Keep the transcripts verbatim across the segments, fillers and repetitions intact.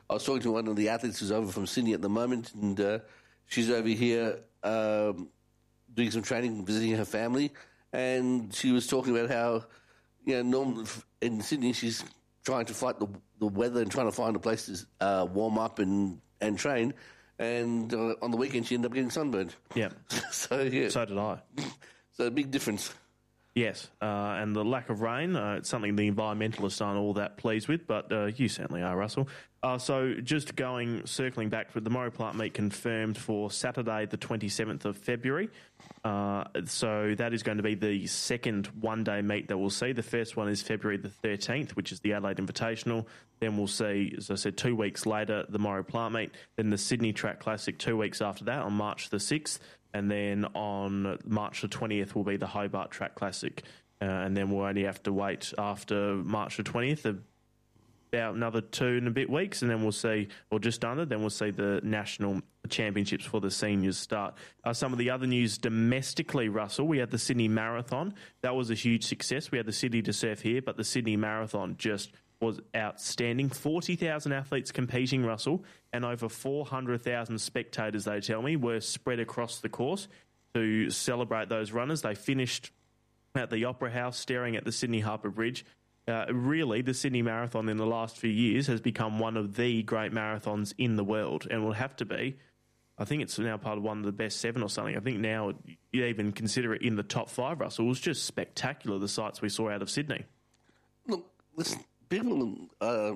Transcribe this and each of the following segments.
I was talking to one of the athletes who's over from Sydney at the moment, and uh, she's over here um, doing some training, visiting her family, and she was talking about how, you know, normally in Sydney she's trying to fight the, the weather and trying to find a place to uh, warm up and, and train, and uh, on the weekend she ended up getting sunburned. Yeah. so, yeah. So did I. So a big difference. Yes, uh, and the lack of rain, uh, it's something the environmentalists aren't all that pleased with, but uh, you certainly are, Russell. Uh, so just going, circling back, with the Murray Plant meet confirmed for Saturday the twenty-seventh of February. Uh, so that is going to be the second one-day meet that we'll see. The first one is February the thirteenth, which is the Adelaide Invitational. Then we'll see, as I said, two weeks later, the Murray Plant meet. Then the Sydney Track Classic two weeks after that on March the sixth. And then on March the twentieth will be the Hobart Track Classic. Uh, and then we'll only have to wait after March the twentieth, about another two and a bit weeks, and then we'll see, or just under, then we'll see the national championships for the seniors start. Uh, some of the other news domestically, Russell, we had the Sydney Marathon. That was a huge success. We had the City to Surf here, but the Sydney Marathon just was outstanding. forty thousand athletes competing, Russell, and over four hundred thousand spectators, they tell me, were spread across the course to celebrate those runners. They finished at the Opera House staring at the Sydney Harbour Bridge. Uh, really, the Sydney Marathon in the last few years has become one of the great marathons in the world, and will have to be. I think it's now part of one of the best seven or something. I think now you even consider it in the top five, Russell. It was just spectacular, the sights we saw out of Sydney. Look, listen, people uh,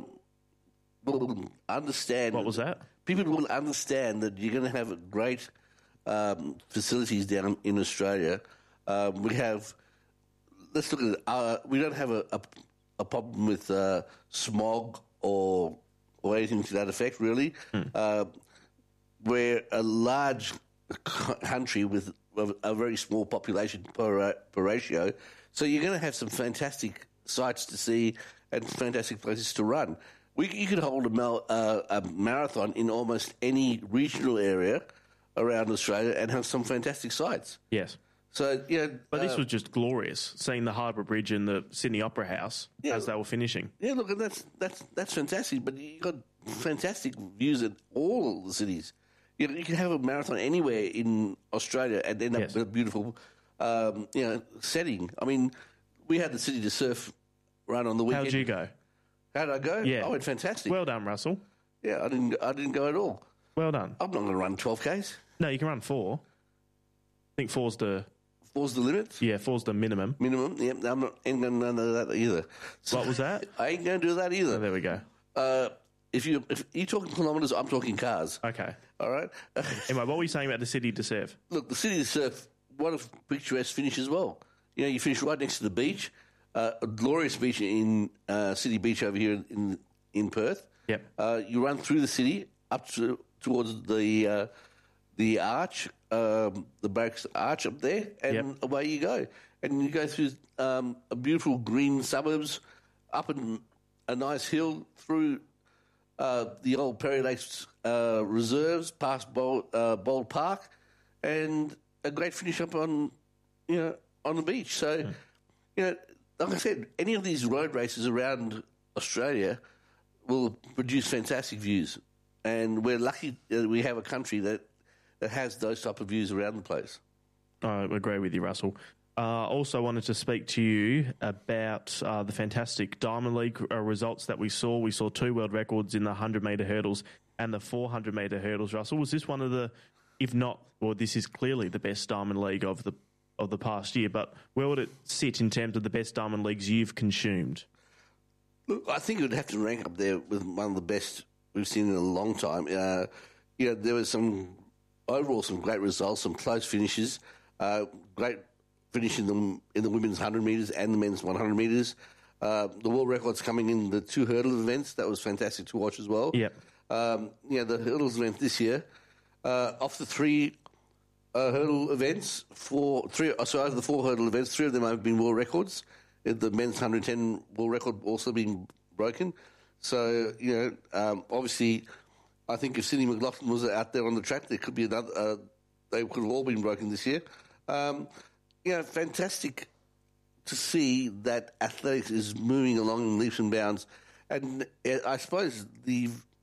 will understand... What was that? People will understand that you're going to have great um, facilities down in Australia. Um, we have... Let's look at it. Uh, we don't have a... a a problem with uh, smog or or anything to that effect, really. Mm. Uh, we're a large country with a, a very small population per, per ratio, so you're going to have some fantastic sights to see and fantastic places to run. We, you could hold a, mal, uh, a marathon in almost any regional area around Australia and have some fantastic sights. Yes. So, you know, but this uh, was just glorious, seeing the Harbour Bridge and the Sydney Opera House yeah, as they were finishing. Yeah, look, and that's that's that's fantastic. But you got fantastic views at all the cities. You know, you can have a marathon anywhere in Australia and end up yes. with a beautiful, um, you know, setting. I mean, we had the City to Surf run on the weekend. How'd you go? How'd I go? Yeah, I went fantastic. Well done, Russell. Yeah, I didn't. I didn't go at all. Well done. I'm not going to run twelve Ks. No, you can run four. I think four's the. Four's the limit? Yeah, four's the minimum. Minimum, yeah. I'm not ain't going to do that either. So what was that? I ain't going to do that either. Oh, there we go. Uh, if, you, if you're talking kilometres, I'm talking cars. Okay. All right? Anyway, what were you saying about the City to Surf? Look, the City to Surf, what a picturesque finish as well. You know, you finish right next to the beach, uh, a glorious beach in uh, City Beach over here in in Perth. Yep. Uh, you run through the city up to, towards the... Uh, the arch, um, the Barracks Arch up there, and yep. away you go. And you go through um, a beautiful green suburbs, up in a nice hill, through uh, the old Perry Lakes uh, reserves, past Bold, uh, Bold Park, and a great finish up on, you know, on the beach. So, mm. you know, like I said, any of these road races around Australia will produce fantastic views. And we're lucky that we have a country that that has those type of views around the place. I agree with you, Russell. I uh, also wanted to speak to you about uh, the fantastic Diamond League uh, results that we saw. We saw two world records in the one hundred metre hurdles and the four hundred metre hurdles, Russell. Was this one of the, if not, well, this is clearly the best Diamond League of the of the past year, but where would it sit in terms of the best Diamond Leagues you've consumed? Look, I think it would have to rank up there with one of the best we've seen in a long time. Uh, you know, there was some... Overall, some great results, some close finishes, uh, great finish in the, in the women's one hundred metres and the men's one hundred metres. Uh, the world records coming in the two hurdle events, that was fantastic to watch as well. Yep. Um, yeah, the hurdles event this year, uh, off the three uh, hurdle events, four, three, oh, sorry, the four hurdle events, three of them have been world records. The men's one hundred ten world record also being broken. So, you know, um, obviously... I think if Sydney McLaughlin was out there on the track, there could be another. Uh, they could have all been broken this year. Um, you know, fantastic to see that athletics is moving along in leaps and bounds. And uh, I suppose the